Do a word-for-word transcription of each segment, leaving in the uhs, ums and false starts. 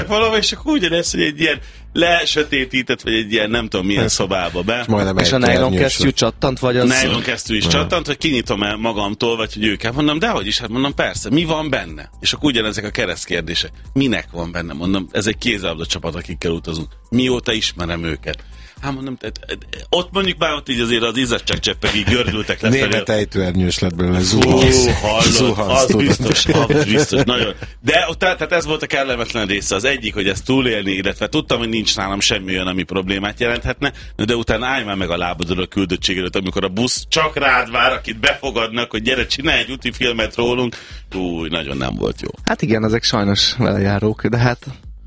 valahol, és akkor ugyanez, hogy egy ilyen lesötétített, vagy egy ilyen nem tudom milyen szobába be. És, és a nylon kesztyű csattant, vagy az... A nylon kesztyű is csattant, hogy kinyitom el magamtól, vagy hogy ők. Mondom, dehogy is, hát mondom, persze, mi van benne? És akkor ugyanezek a keresztkérdések. Minek van benne? Mondom, ez egy kézilabda csapat, akikkel utazunk. Mióta ismerem őket? Hát mondom, tehát, ott mondjuk már ott így azért az izzadságcseppek így gördültek lefelé. Német ejtőernyős lett belőle, zuhansz. Hallod, az biztos, az biztos, nagyon. De ott, tehát ez volt a kellemetlen része. Az egyik, hogy ezt túlélni, illetve tudtam, hogy nincs nálam semmi olyan, ami problémát jelenthetne, de utána állj már meg a lábadról a küldöttség előtt, amikor a busz csak rád vár, akit befogadnak, hogy gyere, csinálj egy úti filmet rólunk. Új, nagyon nem volt jó. Hát igen, ezek sajnos velejárók, de hát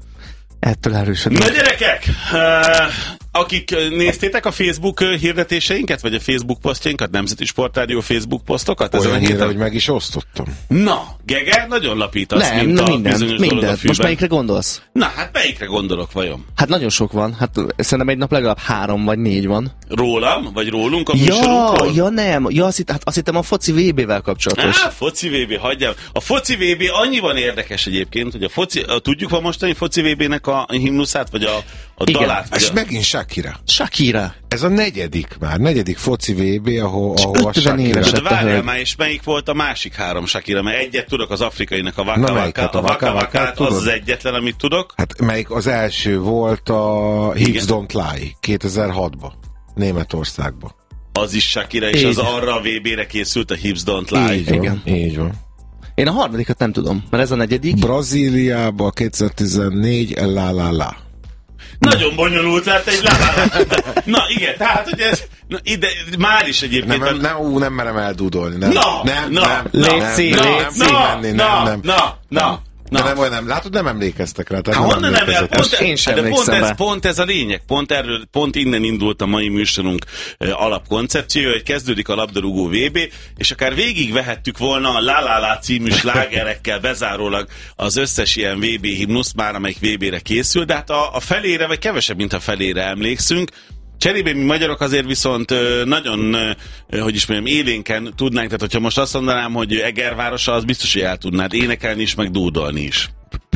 ettől erősödnek. Na gyerekek! Uh, akik néztétek a Facebook hirdetéseinket, vagy a Facebook posztjainkat, Nemzeti Sportrádió Facebook posztokat? Olyan hírre, hogy meg is osztottam. Na, Gege, nagyon lapítasz, nem, mint na, a mindent, bizonyos mindent. dolog a fűben. Most melyikre gondolsz? Na, hát melyikre gondolok vajon? Hát nagyon sok van. Hát szerintem egy nap legalább három vagy négy van. Rólam? Vagy rólunk a ja, műsorunkról? Ja, nem. Ja, azt, hitt, hát azt hittem a foci vé bével kapcsolatos. Á, foci vé bé, hagyjam. A foci vé bé annyiban érdekes egyébként, hogy a foci, a, tudjuk a mostani foci vé bének a himnuszát, vagy a, a dalát? És a... megint Shakira. Shakira. Ez a negyedik már, negyedik foci vé bé, ahol, ahol a Shakira. De várjál már, és melyik volt a másik három Shakira? Mert egyet tudok, az afrikainak a Waka Waka, a Waka Wakát, az az egyetlen, amit tudok. Hát melyik az első volt a Hips Don't Lie kétezer-hatban, Németországban. Az is Shakira, és így. Az arra a vé bére készült a Hips Don't Lie. Így van, igen. Így van. Én a harmadikat nem tudom, mert ez a negyedik. Brazíliában kétezer-tizennégy La La La. Nagyon bonyolult lett egy lábára. Na igen, tehát hogy ez na, ide, már is egyébként. Nem, nem, ú, nem merem eldúdolni. Nem, na, nem, na, nem, légy nem, szív, nem, nem, na, menni, na, nem, nem, na, na, de nem, nem, nem, látod, nem emlékeztek rá. Hát honnan nem, nem pont, én sem de pont ez, be. pont ez a lényeg, pont, erről, pont innen indult a mai műsorunk uh, alapkoncepciója, hogy kezdődik a labdarúgó vé bé, és akár végig vehettük volna a La La La című slágerekkel bezárólag az összes ilyen vé bé himnusz, már amelyik vé bére készül, de hát a, a felére, vagy kevesebb, mint a felére emlékszünk. Cserébe mi magyarok azért viszont nagyon, hogy is mondjam, élénken tudnánk, tehát hogyha most azt mondanám, hogy Egervárosa, az biztos, hogy el tudnád énekelni is, meg dúdolni is.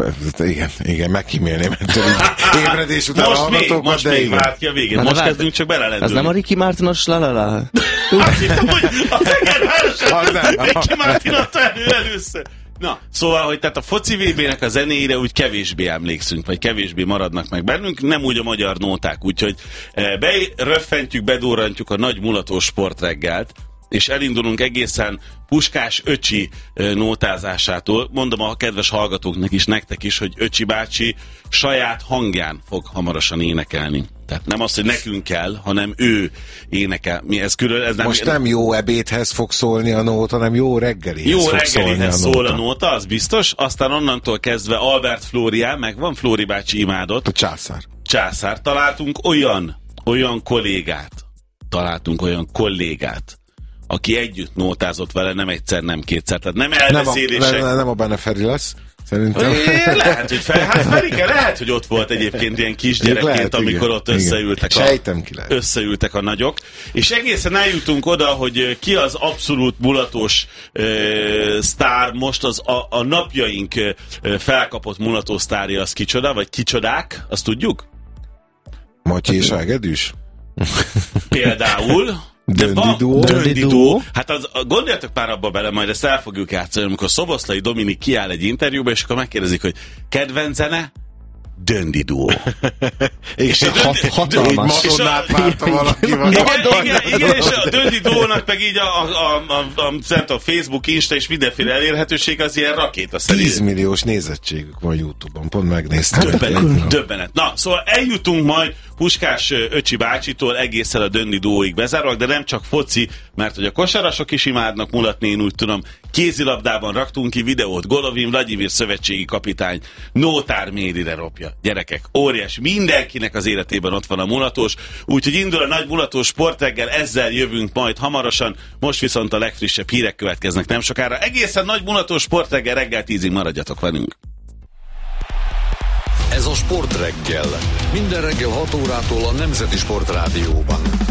Igen, igen, megkímélném ettől ébredés után most a hallgatókat, most de még igen. várt ki a végén, Na, most várt, kezdünk csak belelendülni. Az nem a Ricky Martinos La La La? Azt hittem, hogy a Egervárosa Ricky Martin adta elő először. Na, szóval, hogy tehát a foci vé bének a zenéire úgy kevésbé emlékszünk, vagy kevésbé maradnak meg bennünk, nem úgy a magyar nóták, úgyhogy beröffentjük, bedurrantjuk a nagy mulatós sportreggelt, és elindulunk egészen Puskás öcsi nótázásától. Mondom a kedves hallgatóknak is, nektek is, hogy öcsi bácsi saját hangján fog hamarosan énekelni. Tehát nem az, hogy nekünk kell, hanem ő énekel. Mi ez külön, ez nem, most nem jó ebédhez fog szólni a nóta, hanem jó reggelihez jó fog szólni a reggelihez nóta. szól a nóta, az biztos. Aztán onnantól kezdve Albert Flórián, meg van Flóri bácsi imádott. A császár. Császár. Találtunk olyan, olyan kollégát, találtunk olyan kollégát, aki együtt nótázott vele, nem egyszer, nem kétszer. Tehát nem elbeszélések. Nem a, nem a Bene Feri lesz, szerintem. É, lehet, hogy fel, hát Ferike, lehet, hogy ott volt egyébként ilyen kisgyerekként, lehet, amikor igen, ott összeültek a, sejtem ki lehet. összeültek a nagyok. És egészen eljutunk oda, hogy ki az abszolút mulatós uh, sztár most, az a, a napjaink uh, felkapott mulató sztárja, az kicsoda, vagy kicsodák, azt tudjuk? Matyi és Ágedűs? Például... Döndi duó. Döndi duó. Hát az, gondoljatok már abba bele, majd ezt el fogjuk játszani, amikor Szoboszlai Dominik kiáll egy interjúba, és akkor megkérdezik, hogy kedvenc zene? Döndi duó. És a döndi, hatalmas. És Madonnát várta valaki. Igen, igen, igen, és a Döndi duónak meg így a, a, a, a, a, a Facebook, Insta és mindenféle elérhetőség az ilyen rakétaszerű. tíz milliós nézettségük van YouTube-on, pont megnéztem. Döbbenet, döbbenet. Na, szóval eljutunk majd Puskás öcsi bácsitól egészen a Döndi duóig bezárólag, de nem csak foci, mert hogy a kosarasok is imádnak mulatni, én úgy tudom, kézilabdában raktunk ki videót, Golovin Vladimir szövetségi kapitány, Nótár Mérire ropja. Gyerekek, óriás, mindenkinek az életében ott van a mulatós, úgyhogy indul a nagy mulatós sportreggel, ezzel jövünk majd hamarosan, most viszont a legfrissebb hírek következnek nem sokára. Egészen nagy mulatós sportreggel, reggel tízig maradjatok velünk. Ez a Sportreggel. Minden reggel hat órától a Nemzeti Sportrádióban.